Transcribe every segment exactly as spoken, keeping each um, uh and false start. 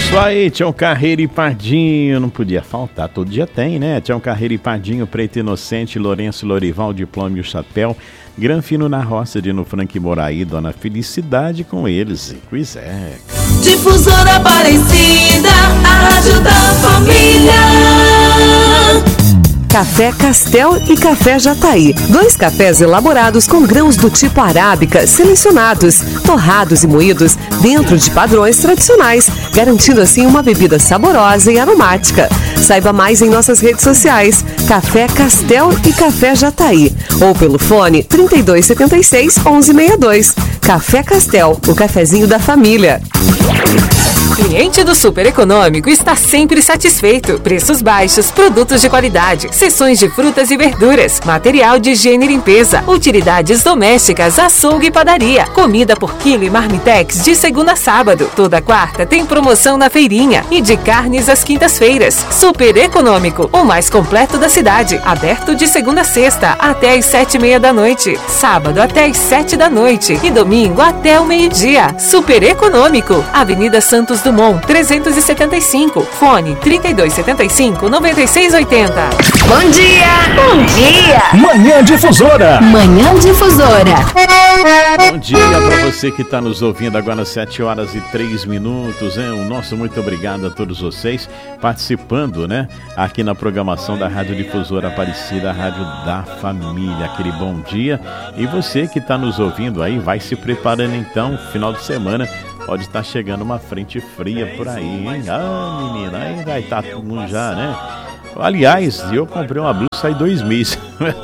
Isso aí, Tião Carreiro e Pardinho, não podia faltar, todo dia tem, né? Tião Carreiro e Pardinho, Preto Inocente, Lourenço Lorival, Diploma e o Chapéu, Granfino na Roça, Dino Frank Moraí, Dona Felicidade com eles, Zico e Zé. Difusora Aparecida, a rádio da família. Café Castel e Café Jataí. Dois cafés elaborados com grãos do tipo arábica, selecionados, torrados e moídos dentro de padrões tradicionais, garantindo assim uma bebida saborosa e aromática. Saiba mais em nossas redes sociais, Café Castel e Café Jataí, ou pelo fone trinta e dois setenta e seis, onze sessenta e dois. Café Castel, o cafezinho da família. Cliente do Super Econômico está sempre satisfeito. Preços baixos, produtos de qualidade, seções de frutas e verduras, material de higiene e limpeza, utilidades domésticas, açougue e padaria, comida por quilo e marmitex de segunda a sábado. Toda quarta tem promoção na feirinha e de carnes às quintas-feiras. Super Econômico, o mais completo da cidade. Aberto de segunda a sexta até às sete e meia da noite, sábado até às sete da noite e domingo até o meio-dia. Super Econômico, Avenida Santos Dumont, trezentos e setenta e cinco, fone trinta e dois setenta e cinco, noventa e seis oitenta. Bom dia! Bom dia! Manhã Difusora! Manhã Difusora! Bom dia para você que está nos ouvindo agora às sete horas e três minutos, hein? O nosso muito obrigado a todos vocês participando, né? Aqui na programação da Rádio Difusora Aparecida, a Rádio da Família. Aquele bom dia. E você que está nos ouvindo aí, vai se preparando então, final de semana. Pode estar chegando uma frente fria por aí, hein? Ah, menina, aí vai estar todo mundo já, né? Aliás, eu comprei uma blusa aí dois meses.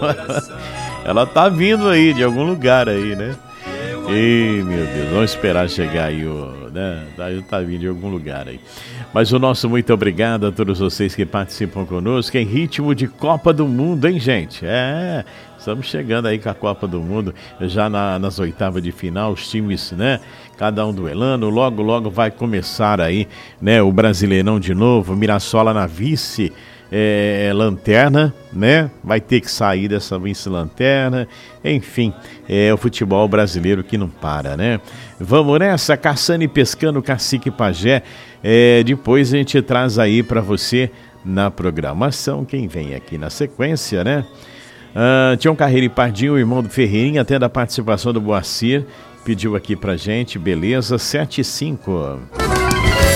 Ela tá vindo aí, de algum lugar aí, né? Ei, meu Deus, vamos esperar chegar aí, o, né? Tá vindo de algum lugar aí. Mas o nosso muito obrigado a todos vocês que participam conosco em ritmo de Copa do Mundo, hein, gente? É, estamos chegando aí com a Copa do Mundo, já na, nas oitavas de final, os times, né? Cada um duelando, logo, logo vai começar aí, né? O Brasileirão de novo, Mirassol na vice, é, lanterna, né? Vai ter que sair dessa vice-lanterna, enfim, é o futebol brasileiro que não para, né? Vamos nessa, caçando e pescando, Cacique Pajé, é, depois a gente traz aí para você na programação, quem vem aqui na sequência, né? Ah, Tião Carreiro e Pardinho, o irmão do Ferreirinha, até da participação do Boacir, pediu aqui pra gente, beleza, sete e cinco.